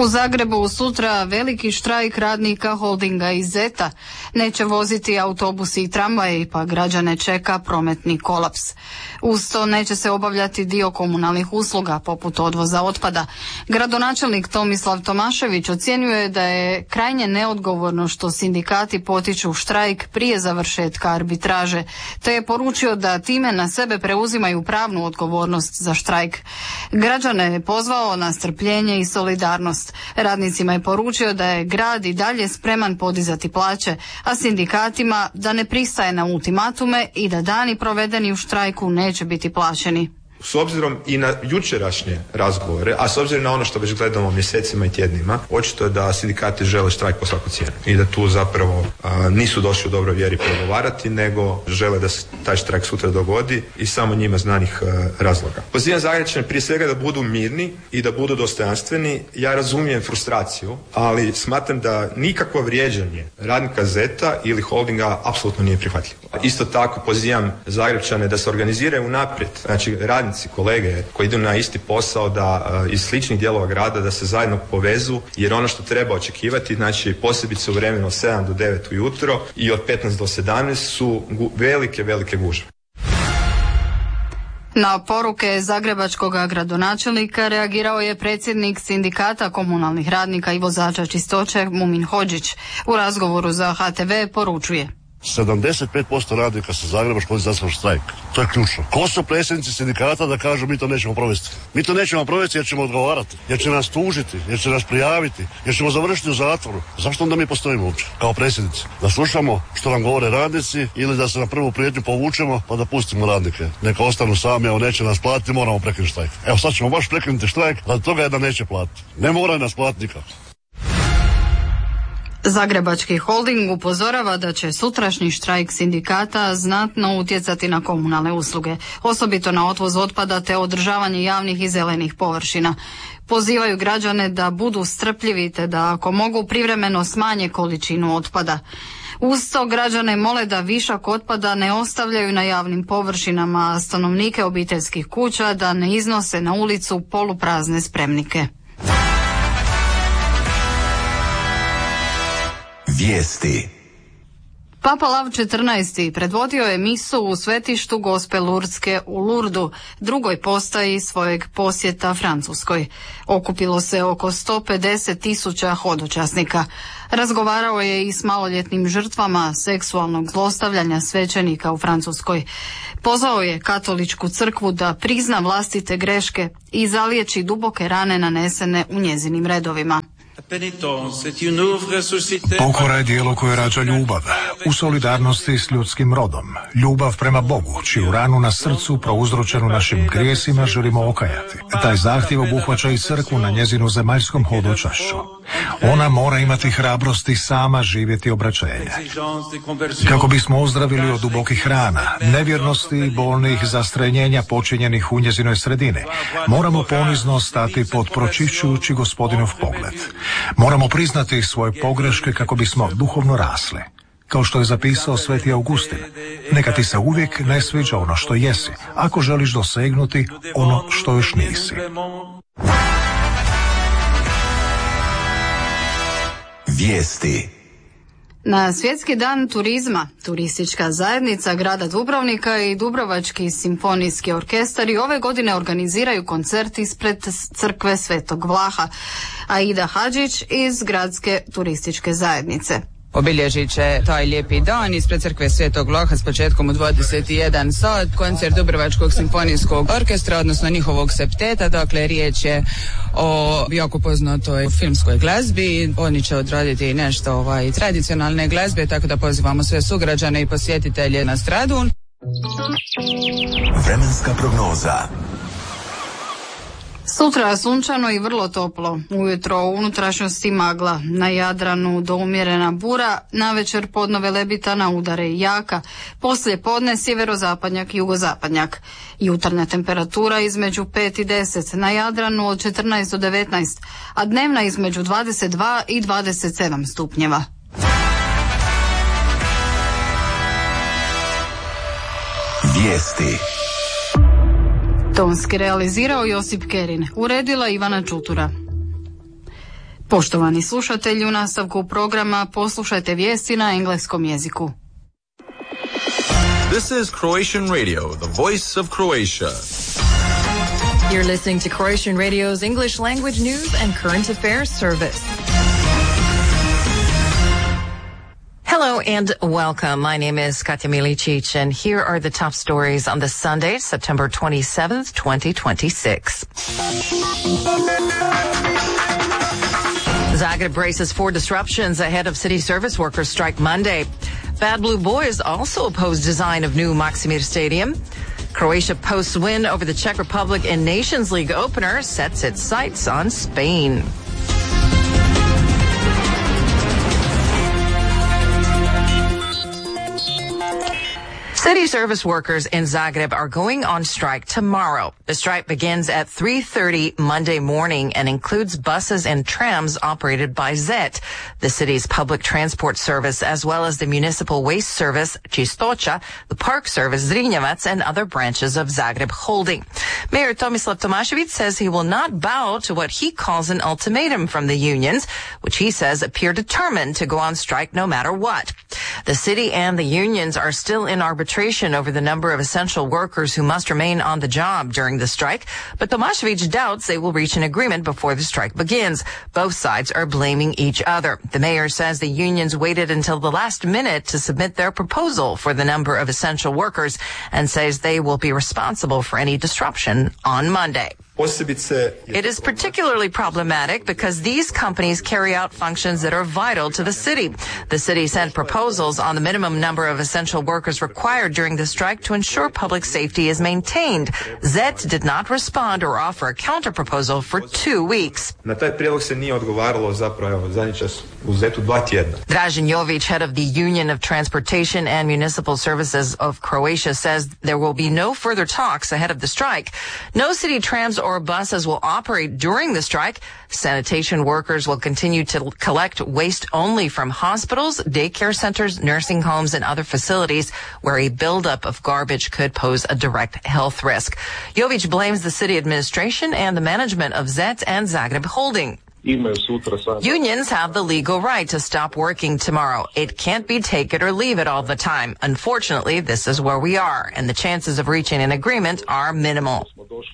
U Zagrebu sutra veliki štrajk radnika Holdinga iz Zeta. Neće voziti autobusi i tramvaji, pa građane čeka prometni kolaps. Uz to neće se obavljati dio komunalnih usluga, poput odvoza otpada. Gradonačelnik Tomislav Tomašević ocjenjuje da je krajnje neodgovorno što sindikati potiču štrajk prije završetka arbitraže, te je poručio da time na sebe preuzimaju pravnu odgovornost za štrajk. Građane je pozvao na strpljenje i solidarnost. Radnicima je poručio da je grad i dalje spreman podizati plaće, a sindikatima da ne pristaje na ultimatume i da dani provedeni u štrajku neće biti plaćeni. S obzirom i na jučerašnje razgovore, a s obzirom na ono što već gledamo mjesecima i tjednima, očito je da sindikati žele štrajk po svaku cijenu i da tu zapravo nisu došli u dobroj vjeri pregovarati, nego žele da se taj štrajk sutra dogodi i samo njima znanih razloga. Pozivam Zagrepčane prije svega da budu mirni i da budu dostojanstveni. Ja razumijem frustraciju, ali smatram da nikakvo vrijeđanje radnika Zeta ili Holdinga apsolutno nije prihvatljivo. Isto tako pozivam Zagrepčane da se organiziraju unaprijed, znači radnici, kolege koji idu na isti posao, da iz sličnih dijelova grada da se zajedno povezu, jer ono što treba očekivati, znači posebice u vremenu od 7 do 9 ujutro i od 15 do 17 su velike gužve. Na poruke zagrebačkog gradonačelnika reagirao je predsjednik sindikata komunalnih radnika i vozača čistoće Mumin Hodžić. U razgovoru za HTV poručuje: 75% radnika sa Zagreba škodi za štrajk. To je ključno. Ko su predsjednici sindikata da kažu mi to nećemo provesti? Mi to nećemo provesti jer ćemo odgovarati, jer će nas tužiti, jer će nas prijaviti, jer ćemo završiti u zatvoru. Zašto onda mi postojimo uopće kao predsjednici? Da slušamo što nam govore radnici ili da se na prvu prijetnju povučemo pa da pustimo radnike? Neka ostanu sami, evo neće nas platiti, moramo prekinuti štrajk. Evo sad ćemo baš prekinuti štrajk, radi toga je da neće platiti. Ne mora nas platiti nikako. Zagrebački holding upozorava da će sutrašnji štrajk sindikata znatno utjecati na komunalne usluge, osobito na odvoz otpada te održavanje javnih i zelenih površina. Pozivaju građane da budu strpljivi te da ako mogu privremeno smanje količinu otpada. Uz to građane mole da višak otpada ne ostavljaju na javnim površinama, a stanovnike obiteljskih kuća da ne iznose na ulicu poluprazne spremnike. Vijesti. Papa Lav XIV. Predvodio je misu u svetištu Gospe Lurdske u Lurdu, drugoj postaji svojeg posjeta Francuskoj. Okupilo se oko 150.000 hodočasnika. Razgovarao je i s maloljetnim žrtvama seksualnog zlostavljanja svećenika u Francuskoj. Pozvao je katoličku crkvu da prizna vlastite greške i zaliječi duboke rane nanesene u njezinim redovima. Pokora je dijelo koje rađa ljubav, u solidarnosti s ljudskim rodom. Ljubav prema Bogu, čiju ranu na srcu prouzročenu našim grijesima želimo okajati. Taj zahtjev obuhvaća i crkvu na njezinu zemaljskom hodočašću. Ona mora imati hrabrosti sama živjeti obraćenje. Kako bismo ozdravili od dubokih rana, nevjernosti i bolnih zastrenjenja počinjenih u njezinoj sredini, moramo ponizno stati pod pročišćujući Gospodinov pogled. Moramo priznati svoje pogreške kako bismo duhovno rasli. Kao što je zapisao sveti Augustin, neka ti se uvijek ne sviđa ono što jesi, ako želiš dosegnuti ono što još nisi. Vijesti. Na Svjetski dan turizma, turistička zajednica grada Dubrovnika i Dubrovački simfonijski orkestar i ove godine organiziraju koncert ispred crkve Svetog Vlaha. Aida Hadžić iz gradske turističke zajednice. Obilježit će taj lijepi dan ispred crkve Svetog Vlaha s početkom u 21 sat koncert Dubrovačkog simfonijskog orkestra, odnosno njihovog septeta. Dakle, riječ je o jako poznatoj filmskoj glazbi. Oni će odraditi nešto tradicionalne glazbe, tako da pozivamo sve sugrađane i posjetitelje na Stradun. Vremenska prognoza. Sutra sunčano i vrlo toplo. Ujutro u unutrašnjosti magla, na Jadranu do umjerena bura, navečer podnove lebitana udare i jaka, poslije podne sjeverozapadnjak i jugozapadnjak. Jutarnja temperatura između 5 i 10, na Jadranu od 14 do 19, a dnevna između 22 i 27 stupnjeva. Vijesti. Tonski realizirao Josip Kerin, uredila Ivana Čutura. Poštovani slušatelji, u nastavku programa poslušajte vijesti na engleskom jeziku. This is Croatian Radio, the voice of Croatia. You're listening to Croatian Radio's English language news and current affairs service. Hello and welcome. My name is Katja Milicic, and here are the top stories on this Sunday, September 27th, 2026. Zagreb braces for disruptions ahead of city service workers' strike Monday. Bad Blue Boys also oppose design of new Maksimir Stadium. Croatia posts win over the Czech Republic in Nations League opener, sets its sights on Spain. City service workers in Zagreb are going on strike tomorrow. The strike begins at 3:30 Monday morning and includes buses and trams operated by ZET, the city's public transport service, as well as the municipal waste service, Čistoća, the park service, Zrinjevac, and other branches of Zagreb Holding. Mayor Tomislav Tomašević says he will not bow to what he calls an ultimatum from the unions, which he says appear determined to go on strike no matter what. The city and the unions are still in arbitration over the number of essential workers who must remain on the job during the strike, but Tomašević doubts they will reach an agreement before the strike begins. Both sides are blaming each other. The mayor says the unions waited until the last minute to submit their proposal for the number of essential workers and says they will be responsible for any disruption on Monday. It is particularly problematic because these companies carry out functions that are vital to the city. The city sent proposals on the minimum number of essential workers required during the strike to ensure public safety is maintained. ZET did not respond or offer a counter-proposal for 2 weeks. Na taj prijedlog se nije odgovaralo zapravo zadnji čas u ZET-u 2 tjedna. Dražen Jović, head of the Union of Transportation and Municipal Services of Croatia, says there will be no further talks ahead of the strike. No city trams or buses will operate during the strike. Sanitation workers will continue to collect waste only from hospitals, daycare centers, nursing homes, and other facilities where a buildup of garbage could pose a direct health risk. Jović blames the city administration and the management of ZET and Zagreb Holding. Unions have the legal right to stop working tomorrow. It can't be take it or leave it all the time. Unfortunately, this is where we are, and the chances of reaching an agreement are minimal.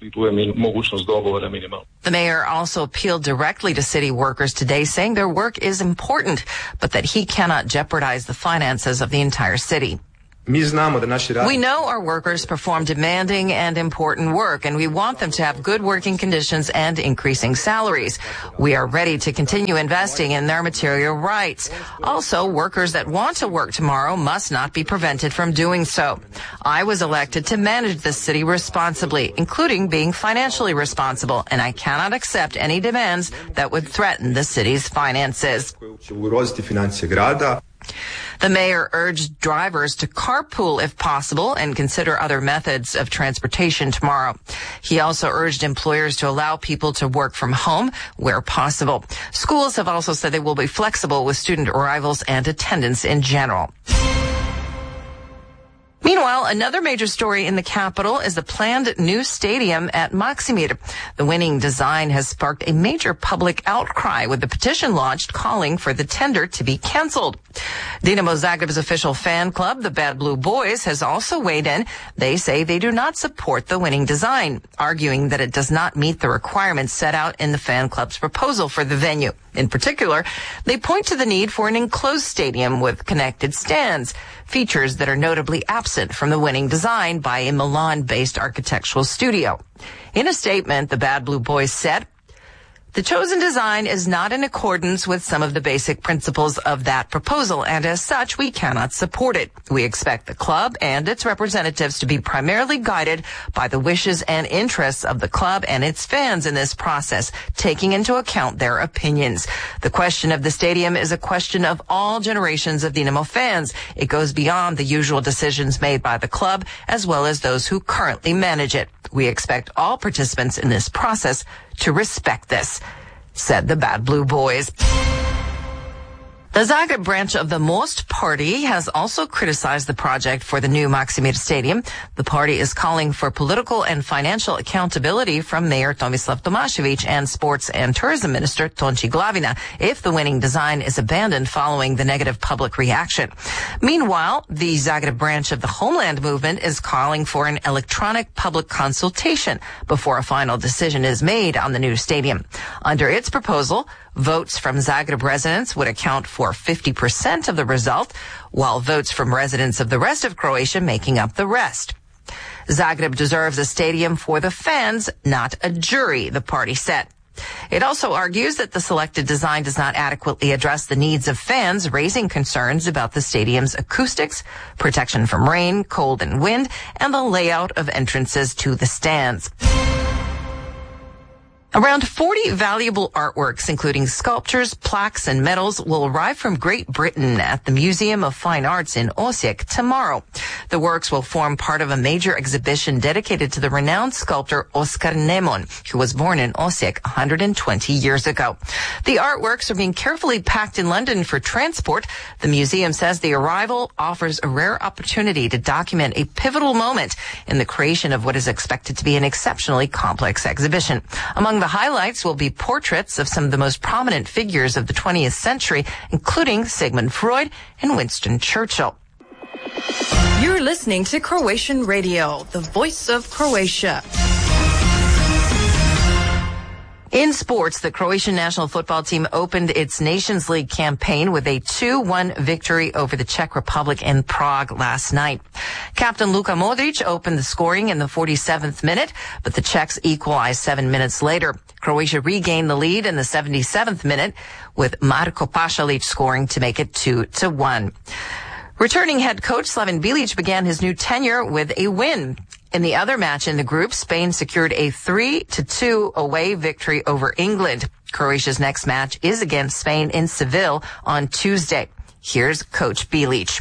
The mayor also appealed directly to city workers today, saying their work is important, but that he cannot jeopardize the finances of the entire city. We know our workers perform demanding and important work, and we want them to have good working conditions and increasing salaries. We are ready to continue investing in their material rights. Also, workers that want to work tomorrow must not be prevented from doing so. I was elected to manage this city responsibly, including being financially responsible, and I cannot accept any demands that would threaten the city's finances. The mayor urged drivers to carpool if possible and consider other methods of transportation tomorrow. He also urged employers to allow people to work from home where possible. Schools have also said they will be flexible with student arrivals and attendance in general. Meanwhile, another major story in the capital is the planned new stadium at Maksimir. The winning design has sparked a major public outcry with the petition launched calling for the tender to be canceled. Dinamo Zagreb's official fan club, the Bad Blue Boys, has also weighed in. They say they do not support the winning design, arguing that it does not meet the requirements set out in the fan club's proposal for the venue. In particular, they point to the need for an enclosed stadium with connected stands, features that are notably absent from the winning design by a Milan-based architectural studio. In a statement, the Bad Blue Boys said, "The chosen design is not in accordance with some of the basic principles of that proposal, and as such, we cannot support it. We expect the club and its representatives to be primarily guided by the wishes and interests of the club and its fans in this process, taking into account their opinions. The question of the stadium is a question of all generations of Dinamo fans. It goes beyond the usual decisions made by the club, as well as those who currently manage it. We expect all participants in this process to respect this," said the Bad Blue Boys. The Zagreb branch of the Most Party has also criticized the project for the new Maksimir Stadium. The party is calling for political and financial accountability from Mayor Tomislav Tomašević and Sports and Tourism Minister Tonči Glavina if the winning design is abandoned following the negative public reaction. Meanwhile, the Zagreb branch of the Homeland Movement is calling for an electronic public consultation before a final decision is made on the new stadium. Under its proposal, votes from Zagreb residents would account for 50% of the result, while votes from residents of the rest of Croatia making up the rest. Zagreb deserves a stadium for the fans, not a jury, the party said. It also argues that the selected design does not adequately address the needs of fans, raising concerns about the stadium's acoustics, protection from rain, cold, and wind, and the layout of entrances to the stands. Around 40 valuable artworks, including sculptures, plaques, and medals, will arrive from Great Britain at the Museum of Fine Arts in Osijek tomorrow. The works will form part of a major exhibition dedicated to the renowned sculptor Oskar Nemon, who was born in Osijek 120 years ago. The artworks are being carefully packed in London for transport. The museum says the arrival offers a rare opportunity to document a pivotal moment in the creation of what is expected to be an exceptionally complex exhibition. Among the highlights will be portraits of some of the most prominent figures of the 20th century, including Sigmund Freud and Winston Churchill. You're listening to Croatian Radio, the voice of Croatia. In sports, the Croatian national football team opened its Nations League campaign with a 2-1 victory over the Czech Republic in Prague last night. Captain Luka Modric opened the scoring in the 47th minute, but the Czechs equalized 7 minutes later. Croatia regained the lead in the 77th minute, with Marko Pasalic scoring to make it 2-1. Returning head coach Slaven Bilic began his new tenure with a win. In the other match in the group, Spain secured a 3-2 away victory over England. Croatia's next match is against Spain in Seville on Tuesday. Here's Coach Bilic.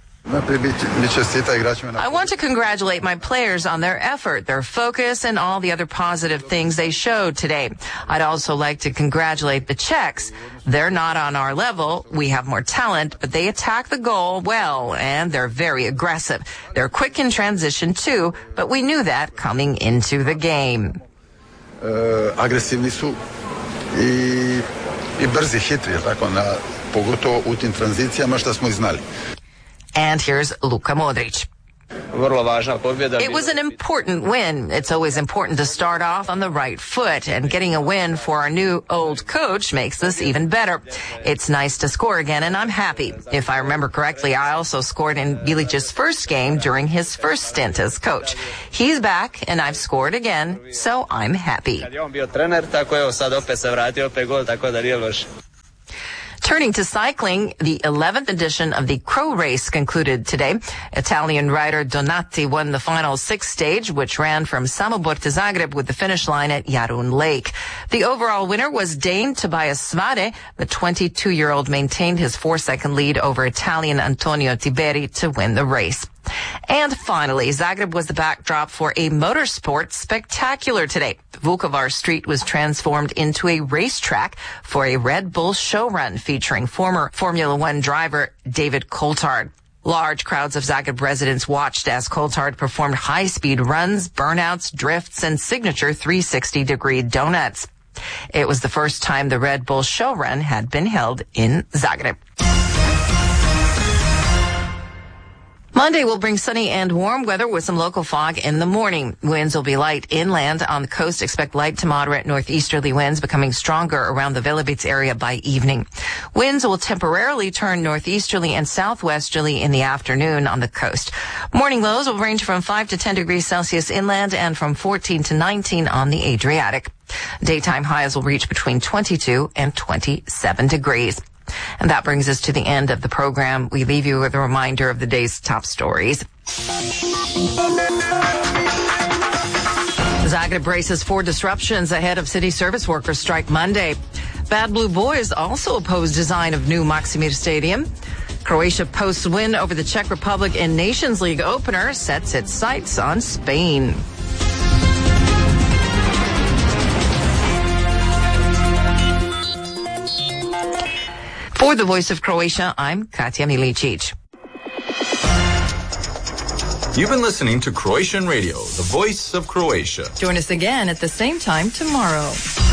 I want to congratulate my players on their effort, their focus, and all the other positive things they showed today. I'd also like to congratulate the Czechs. They're not on our level. We have more talent, but they attack the goal well, and they're very aggressive. They're quick in transition, too, but we knew that coming into the game. Agresivni su i brzi, hitri, tako, pogotovo u tim tranzicijama što smo i znali. And here's Luka Modric. It was an important win. It's always important to start off on the right foot, and getting a win for our new old coach makes this even better. It's nice to score again, and I'm happy. If I remember correctly, I also scored in Bilic's first game during his first stint as coach. He's back, and I've scored again, so I'm happy. Turning to cycling, the 11th edition of the Crow Race concluded today. Italian rider Donati won the final 6 stage, which ran from Samobor to Zagreb with the finish line at Jarun Lake. The overall winner was Dane Tobias Svade. The 22-year-old maintained his 4-second lead over Italian Antonio Tiberi to win the race. And finally, Zagreb was the backdrop for a motorsport spectacular today. Vukovar Street was transformed into a racetrack for a Red Bull show run featuring former Formula One driver David Coulthard. Large crowds of Zagreb residents watched as Coulthard performed high-speed runs, burnouts, drifts, and signature 360-degree donuts. It was the first time the Red Bull show run had been held in Zagreb. Monday will bring sunny and warm weather with some local fog in the morning. Winds will be light inland. On the coast, expect light to moderate northeasterly winds becoming stronger around the Velebits area by evening. Winds will temporarily turn northeasterly and southwesterly in the afternoon on the coast. Morning lows will range from 5 to 10 degrees Celsius inland and from 14 to 19 on the Adriatic. Daytime highs will reach between 22 and 27 degrees. And that brings us to the end of the program. We leave you with a reminder of the day's top stories. Zagreb braces for disruptions ahead of city service workers' strike Monday. Bad Blue Boys also oppose design of new Maksimir Stadium. Croatia posts win over the Czech Republic in Nations League opener, sets its sights on Spain. For the Voice of Croatia, I'm Katja Milicic. You've been listening to Croatian Radio, the voice of Croatia. Join us again at the same time tomorrow.